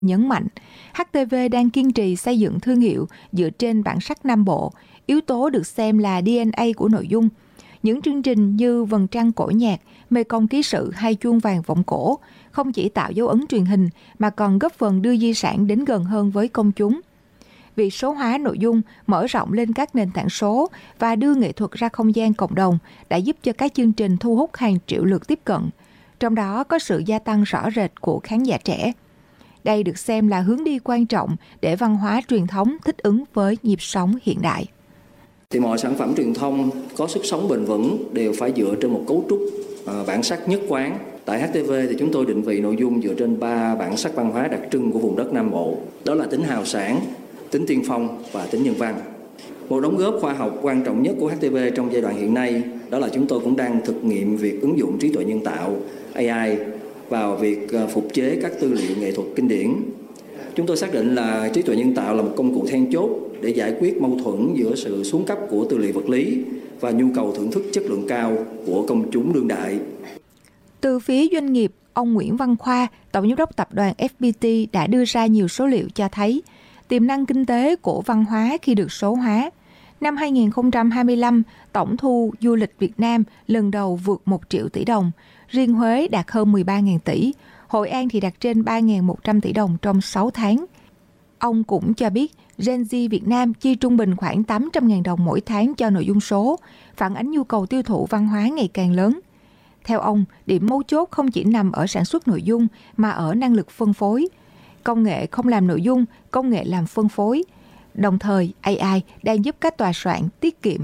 Nhấn mạnh, HTV đang kiên trì xây dựng thương hiệu dựa trên bản sắc Nam Bộ, yếu tố được xem là DNA của nội dung. Những chương trình như Vầng Trăng Cổ Nhạc, Mê Công Ký Sự hay Chuông Vàng Vọng Cổ không chỉ tạo dấu ấn truyền hình mà còn góp phần đưa di sản đến gần hơn với công chúng. Việc số hóa nội dung, mở rộng lên các nền tảng số và đưa nghệ thuật ra không gian cộng đồng đã giúp cho các chương trình thu hút hàng triệu lượt tiếp cận, trong đó có sự gia tăng rõ rệt của khán giả trẻ. Đây được xem là hướng đi quan trọng để văn hóa truyền thống thích ứng với nhịp sống hiện đại. Thì mọi sản phẩm truyền thông có sức sống bền vững đều phải dựa trên một cấu trúc bản sắc nhất quán. Tại HTV thì chúng tôi định vị nội dung dựa trên 3 bản sắc văn hóa đặc trưng của vùng đất Nam Bộ. Đó là tính hào sảng, tính tiên phong và tính nhân văn. Một đóng góp khoa học quan trọng nhất của HTV trong giai đoạn hiện nay đó là chúng tôi cũng đang thực nghiệm việc ứng dụng trí tuệ nhân tạo AI vào việc phục chế các tư liệu nghệ thuật kinh điển. Chúng tôi xác định là trí tuệ nhân tạo là một công cụ then chốt để giải quyết mâu thuẫn giữa sự xuống cấp của tư liệu vật lý và nhu cầu thưởng thức chất lượng cao của công chúng đương đại. Từ phía doanh nghiệp, ông Nguyễn Văn Khoa, Tổng giám đốc tập đoàn FPT đã đưa ra nhiều số liệu cho thấy tiềm năng kinh tế của văn hóa khi được số hóa. Năm 2025, tổng thu du lịch Việt Nam lần đầu vượt 1 triệu tỷ đồng, riêng Huế đạt hơn 13.000 tỷ, Hội An thì đạt trên 3.100 tỷ đồng trong 6 tháng. Ông cũng cho biết Gen Z Việt Nam chi trung bình khoảng 800.000 đồng mỗi tháng cho nội dung số, phản ánh nhu cầu tiêu thụ văn hóa ngày càng lớn. Theo ông, điểm mấu chốt không chỉ nằm ở sản xuất nội dung mà ở năng lực phân phối. Công nghệ không làm nội dung, công nghệ làm phân phối. Đồng thời, AI đang giúp các tòa soạn tiết kiệm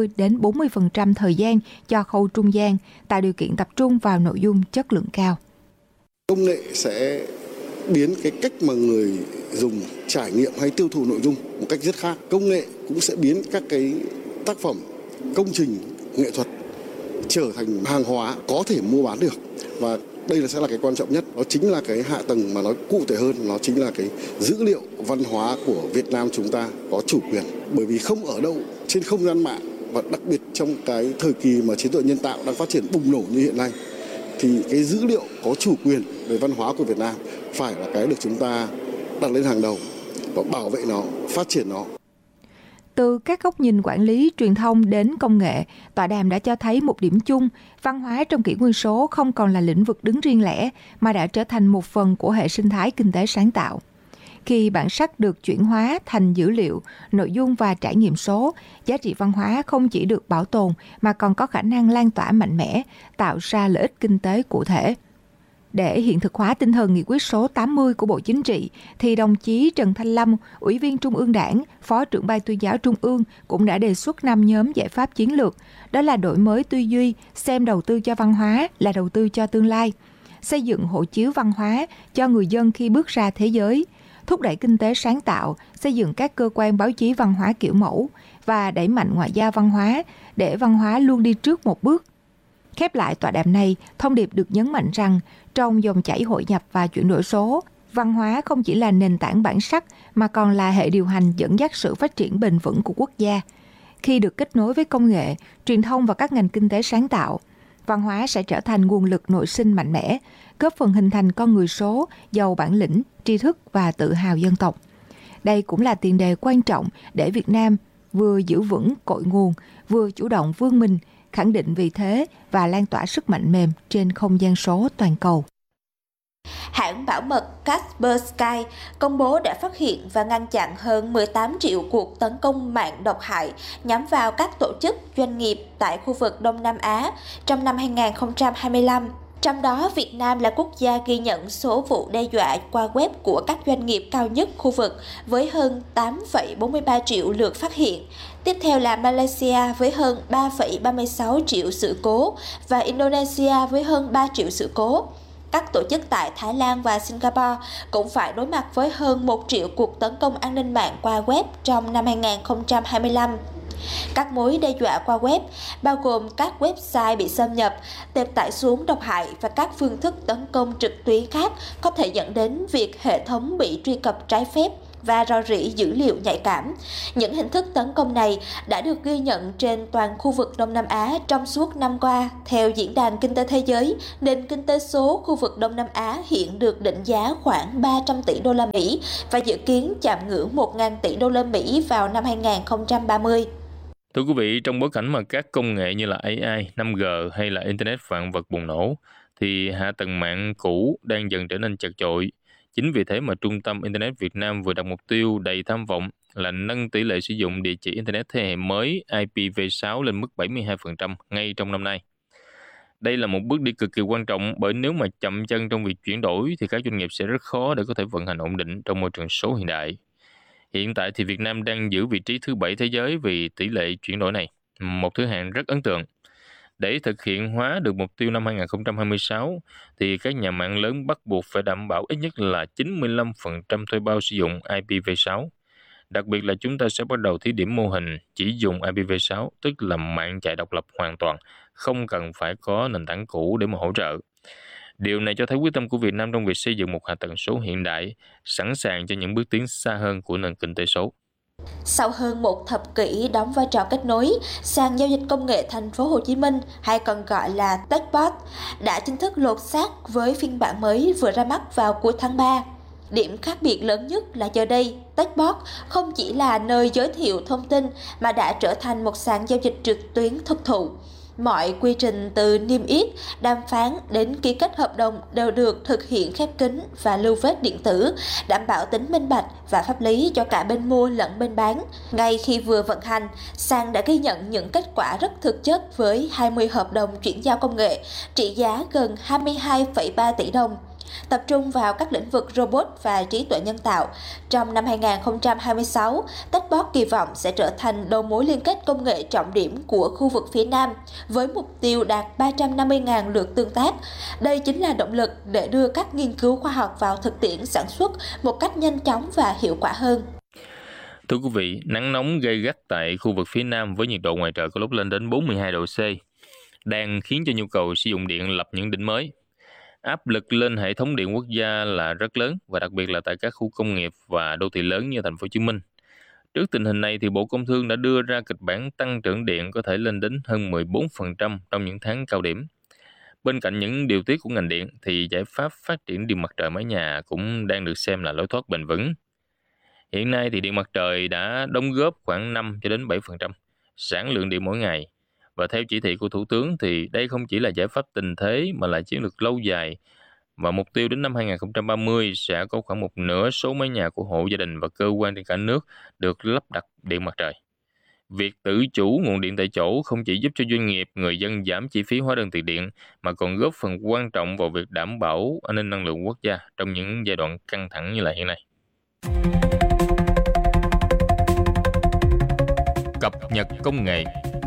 30-40% thời gian cho khâu trung gian, tạo điều kiện tập trung vào nội dung chất lượng cao. Công nghệ sẽ biến cái cách mà người dùng trải nghiệm hay tiêu thụ nội dung một cách rất khác. Công nghệ cũng sẽ biến các cái tác phẩm, công trình nghệ thuật trở thành hàng hóa có thể mua bán được. Và đây sẽ là cái quan trọng nhất, đó chính là cái hạ tầng mà nói cụ thể hơn, nó chính là cái dữ liệu văn hóa của Việt Nam chúng ta có chủ quyền. Bởi vì không ở đâu trên không gian mạng và đặc biệt trong cái thời kỳ mà trí tuệ nhân tạo đang phát triển bùng nổ như hiện nay, thì cái dữ liệu có chủ quyền về văn hóa của Việt Nam phải là cái được chúng ta đặt lên hàng đầu và bảo vệ nó, phát triển nó. Từ các góc nhìn quản lý, truyền thông đến công nghệ, tọa đàm đã cho thấy một điểm chung, văn hóa trong kỷ nguyên số không còn là lĩnh vực đứng riêng lẻ mà đã trở thành một phần của hệ sinh thái kinh tế sáng tạo. Khi bản sắc được chuyển hóa thành dữ liệu, nội dung và trải nghiệm số, giá trị văn hóa không chỉ được bảo tồn mà còn có khả năng lan tỏa mạnh mẽ, tạo ra lợi ích kinh tế cụ thể. Để hiện thực hóa tinh thần nghị quyết số 80 của Bộ Chính trị, thì đồng chí Trần Thanh Lâm, Ủy viên Trung ương Đảng, Phó trưởng Ban Tuyên giáo Trung ương cũng đã đề xuất 5 nhóm giải pháp chiến lược, đó là đổi mới tư duy, xem đầu tư cho văn hóa là đầu tư cho tương lai, xây dựng hộ chiếu văn hóa cho người dân khi bước ra thế giới, thúc đẩy kinh tế sáng tạo, xây dựng các cơ quan báo chí văn hóa kiểu mẫu và đẩy mạnh ngoại giao văn hóa để văn hóa luôn đi trước một bước. Khép lại tọa đàm này, thông điệp được nhấn mạnh rằng trong dòng chảy hội nhập và chuyển đổi số, văn hóa không chỉ là nền tảng bản sắc mà còn là hệ điều hành dẫn dắt sự phát triển bền vững của quốc gia. Khi được kết nối với công nghệ, truyền thông và các ngành kinh tế sáng tạo, văn hóa sẽ trở thành nguồn lực nội sinh mạnh mẽ, góp phần hình thành con người số, giàu bản lĩnh, tri thức và tự hào dân tộc. Đây cũng là tiền đề quan trọng để Việt Nam vừa giữ vững cội nguồn, vừa chủ động vươn mình, khẳng định vị thế và lan tỏa sức mạnh mềm trên không gian số toàn cầu. Hãng bảo mật Kaspersky công bố đã phát hiện và ngăn chặn hơn 18 triệu cuộc tấn công mạng độc hại nhắm vào các tổ chức, doanh nghiệp tại khu vực Đông Nam Á trong năm 2025. Trong đó, Việt Nam là quốc gia ghi nhận số vụ đe dọa qua web của các doanh nghiệp cao nhất khu vực với hơn 8,43 triệu lượt phát hiện. Tiếp theo là Malaysia với hơn 3,36 triệu sự cố và Indonesia với hơn 3 triệu sự cố. Các tổ chức tại Thái Lan và Singapore cũng phải đối mặt với hơn 1 triệu cuộc tấn công an ninh mạng qua web trong năm 2025. Các mối đe dọa qua web bao gồm các website bị xâm nhập, tệp tải xuống độc hại và các phương thức tấn công trực tuyến khác có thể dẫn đến việc hệ thống bị truy cập trái phép và rò rỉ dữ liệu nhạy cảm. Những hình thức tấn công này đã được ghi nhận trên toàn khu vực Đông Nam Á trong suốt năm qua. Theo Diễn đàn Kinh tế Thế giới, nền kinh tế số khu vực Đông Nam Á hiện được định giá khoảng 300 tỷ đô la Mỹ và dự kiến chạm ngưỡng 1.000 tỷ đô la Mỹ vào năm 2030. Thưa quý vị, trong bối cảnh mà các công nghệ như là AI, 5G hay là Internet vạn vật bùng nổ, thì hạ tầng mạng cũ đang dần trở nên chật chội. Chính vì thế mà Trung tâm Internet Việt Nam vừa đặt mục tiêu đầy tham vọng là nâng tỷ lệ sử dụng địa chỉ Internet thế hệ mới IPv6 lên mức 72% ngay trong năm nay. Đây là một bước đi cực kỳ quan trọng bởi nếu mà chậm chân trong việc chuyển đổi thì các doanh nghiệp sẽ rất khó để có thể vận hành ổn định trong môi trường số hiện đại. Hiện tại thì Việt Nam đang giữ vị trí thứ 7 thế giới vì tỷ lệ chuyển đổi này, một thứ hạng rất ấn tượng. Để thực hiện hóa được mục tiêu năm 2026 thì các nhà mạng lớn bắt buộc phải đảm bảo ít nhất là 95% thuê bao sử dụng IPv6. Đặc biệt là chúng ta sẽ bắt đầu thí điểm mô hình chỉ dùng IPv6, tức là mạng chạy độc lập hoàn toàn, không cần phải có nền tảng cũ để mà hỗ trợ. Điều này cho thấy quyết tâm của Việt Nam trong việc xây dựng một hạ tầng số hiện đại, sẵn sàng cho những bước tiến xa hơn của nền kinh tế số. Sau hơn một thập kỷ đóng vai trò kết nối, sàn giao dịch công nghệ Thành phố Hồ Chí Minh hay còn gọi là Techbot đã chính thức lột xác với phiên bản mới vừa ra mắt vào cuối tháng 3. Điểm khác biệt lớn nhất là giờ đây, Techbot không chỉ là nơi giới thiệu thông tin mà đã trở thành một sàn giao dịch trực tuyến thực thụ. Mọi quy trình từ niêm yết, đàm phán đến ký kết hợp đồng đều được thực hiện khép kín và lưu vết điện tử, đảm bảo tính minh bạch và pháp lý cho cả bên mua lẫn bên bán. Ngay khi vừa vận hành, sàn đã ghi nhận những kết quả rất thực chất với 20 hợp đồng chuyển giao công nghệ, trị giá gần 22,3 tỷ đồng. Tập trung vào các lĩnh vực robot và trí tuệ nhân tạo. Trong năm 2026, Techbot kỳ vọng sẽ trở thành đầu mối liên kết công nghệ trọng điểm của khu vực phía Nam, với mục tiêu đạt 350.000 lượt tương tác. Đây chính là động lực để đưa các nghiên cứu khoa học vào thực tiễn sản xuất một cách nhanh chóng và hiệu quả hơn. Thưa quý vị, nắng nóng gay gắt tại khu vực phía Nam với nhiệt độ ngoài trời có lúc lên đến 42 độ C, đang khiến cho nhu cầu sử dụng điện lập những đỉnh mới. Áp lực lên hệ thống điện quốc gia là rất lớn và đặc biệt là tại các khu công nghiệp và đô thị lớn như Thành phố Hồ Chí Minh. Trước tình hình này thì Bộ Công Thương đã đưa ra kịch bản tăng trưởng điện có thể lên đến hơn 14% trong những tháng cao điểm. Bên cạnh những điều tiết của ngành điện thì giải pháp phát triển điện mặt trời mái nhà cũng đang được xem là lối thoát bền vững. Hiện nay thì điện mặt trời đã đóng góp khoảng 5 cho đến 7% sản lượng điện mỗi ngày. Và theo chỉ thị của Thủ tướng thì đây không chỉ là giải pháp tình thế mà là chiến lược lâu dài. Và mục tiêu đến năm 2030 sẽ có khoảng một nửa số mái nhà của hộ gia đình và cơ quan trên cả nước được lắp đặt điện mặt trời. Việc tự chủ nguồn điện tại chỗ không chỉ giúp cho doanh nghiệp, người dân giảm chi phí hóa đơn tiền điện mà còn góp phần quan trọng vào việc đảm bảo an ninh năng lượng quốc gia trong những giai đoạn căng thẳng như là hiện nay. Cập nhật công nghệ.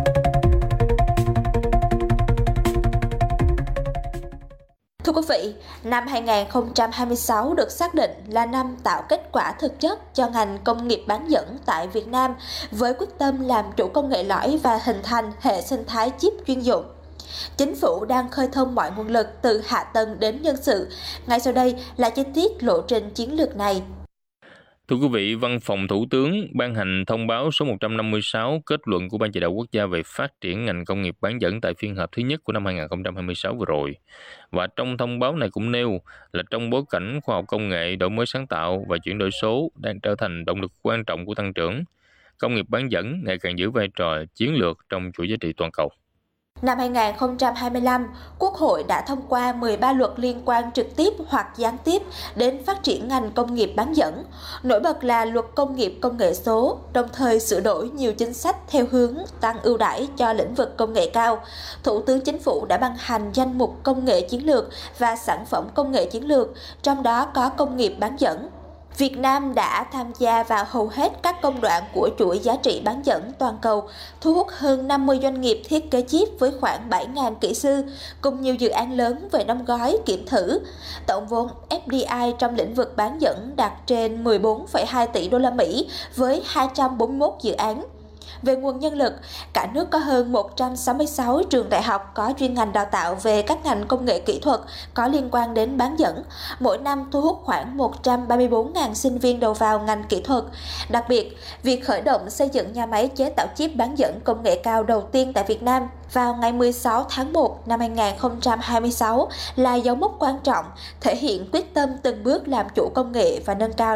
Thưa quý vị, năm 2026 được xác định là năm tạo kết quả thực chất cho ngành công nghiệp bán dẫn tại Việt Nam với quyết tâm làm chủ công nghệ lõi và hình thành hệ sinh thái chip chuyên dụng. Chính phủ đang khơi thông mọi nguồn lực từ hạ tầng đến nhân sự. Ngay sau đây là chi tiết lộ trình chiến lược này. Thưa quý vị, Văn phòng Thủ tướng ban hành thông báo số 156 kết luận của Ban Chỉ đạo Quốc gia về phát triển ngành công nghiệp bán dẫn tại phiên họp thứ nhất của năm 2026 vừa rồi. Và trong thông báo này cũng nêu là trong bối cảnh khoa học công nghệ, đổi mới sáng tạo và chuyển đổi số đang trở thành động lực quan trọng của tăng trưởng, công nghiệp bán dẫn ngày càng giữ vai trò chiến lược trong chuỗi giá trị toàn cầu. Năm 2025, Quốc hội đã thông qua 13 luật liên quan trực tiếp hoặc gián tiếp đến phát triển ngành công nghiệp bán dẫn. Nổi bật là luật công nghiệp công nghệ số, đồng thời sửa đổi nhiều chính sách theo hướng tăng ưu đãi cho lĩnh vực công nghệ cao. Thủ tướng Chính phủ đã ban hành danh mục công nghệ chiến lược và sản phẩm công nghệ chiến lược, trong đó có công nghiệp bán dẫn. Việt Nam đã tham gia vào hầu hết các công đoạn của chuỗi giá trị bán dẫn toàn cầu, thu hút hơn 50 doanh nghiệp thiết kế chip với khoảng 7.000 kỹ sư, cùng nhiều dự án lớn về đóng gói, kiểm thử. Tổng vốn FDI trong lĩnh vực bán dẫn đạt trên 14,2 tỷ đô la Mỹ với 241 dự án. Về nguồn nhân lực, cả nước có hơn 166 trường đại học có chuyên ngành đào tạo về các ngành công nghệ kỹ thuật có liên quan đến bán dẫn. Mỗi năm thu hút khoảng 134.000 sinh viên đầu vào ngành kỹ thuật. Đặc biệt, việc khởi động xây dựng nhà máy chế tạo chip bán dẫn công nghệ cao đầu tiên tại Việt Nam vào ngày 16 tháng 1 năm 2026 là dấu mốc quan trọng, thể hiện quyết tâm từng bước làm chủ công nghệ và nâng cao